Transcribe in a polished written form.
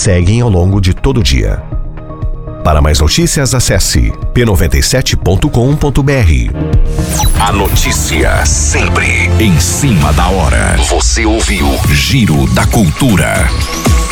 seguem ao longo de todo o dia. Para mais notícias, acesse p97.com.br. A notícia sempre em cima da hora. Você ouviu Giro da Cultura.